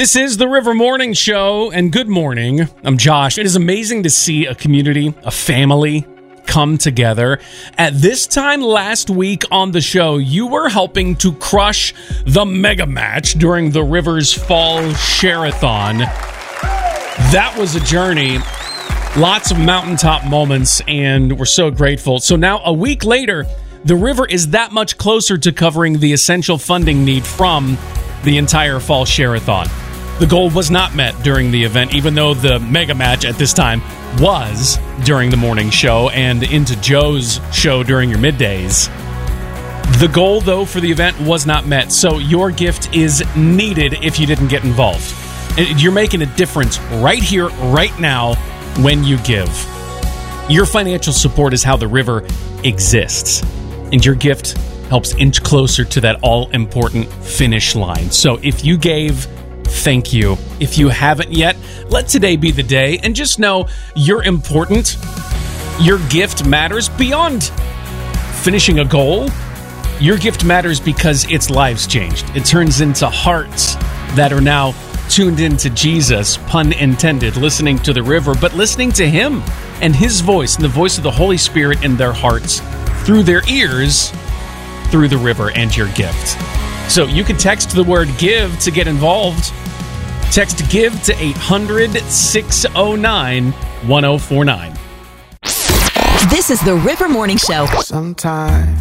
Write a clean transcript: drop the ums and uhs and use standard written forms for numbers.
This is the River Morning Show, and good morning. I'm Josh. It is amazing to see a community, a family, come together. At this time last week on the show, you were helping to crush the mega match during the Rivers Fall Share-a-thon. That was a journey. Lots of mountaintop moments, and we're so grateful. So now, a week later, the River is that much closer to covering the essential funding need from the entire Fall Share-a-thon. The goal was not met during the event, even though the mega match at this time was during the morning show and into Joe's show during your middays. The goal, though, for the event was not met, so your gift is needed if you didn't get involved. You're making a difference right here, right now, when you give. Your financial support is how the River exists, and your gift helps inch closer to that all-important finish line. So if you gave, thank you. If you haven't yet, let today be the day, and just know you're important. Your gift matters beyond finishing a goal. Your gift matters because its lives changed. It turns into hearts that are now tuned into Jesus, pun intended, listening to the River, but listening to Him and His voice and the voice of the Holy Spirit in their hearts through their ears, through the River and your gift. So you can text the word GIVE to get involved. Text GIVE to 800-609-1049. This is the River Morning Show. Sometimes